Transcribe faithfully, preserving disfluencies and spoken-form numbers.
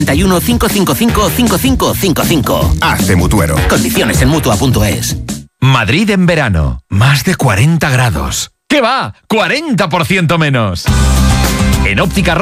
uno, cinco cinco cinco, cinco cinco cinco cinco. Hazte mutuero. Condiciones en mutua punto es. Madrid en verano. Más de cuarenta grados. ¿Qué va? ¡cuarenta por ciento menos! En Óptica